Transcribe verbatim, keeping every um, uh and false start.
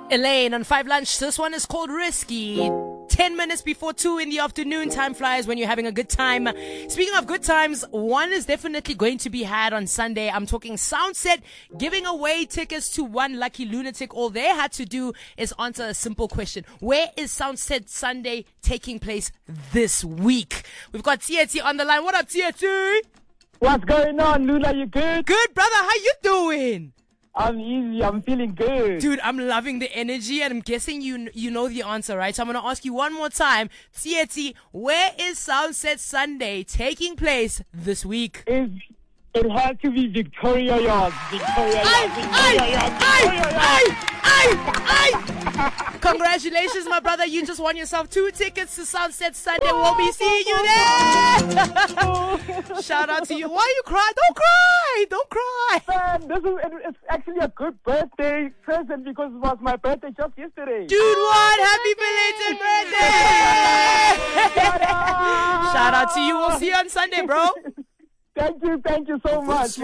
Elaine on Five Lunch. This one is called Risky. Ten minutes before two in the afternoon. Time flies when you're having a good time. Speaking of good times, one is definitely going to be had on Sunday. I'm talking Soundset giving away tickets to one lucky lunatic. All they had to do is answer a simple question. Where is Soundset Sunday taking place this week? We've got T T on the line. What up, T T? What's going on, Luna? You good? Good, brother. How you doing? I'm easy. I'm feeling good. Dude, I'm loving the energy, and I'm guessing you you know the answer, right? So I'm going to ask you one more time. T T, where is Soundset Sunday taking place this week? Is It has to be Victoria Yard. Victoria Yard. Aye, Victoria aye, Yard. aye, Victoria Yard. aye, aye, aye. Congratulations, my brother. You just won yourself two tickets to Soundset Sunday. We'll be seeing you there. Shout out to you. Why you cry? Don't cry. Don't cry. Man, this is it's actually a good birthday present because it was my birthday just yesterday. Dude, what? Happy belated birthday. Shout out. Shout out to you. We'll see you on Sunday, bro. Thank you. Thank you so much.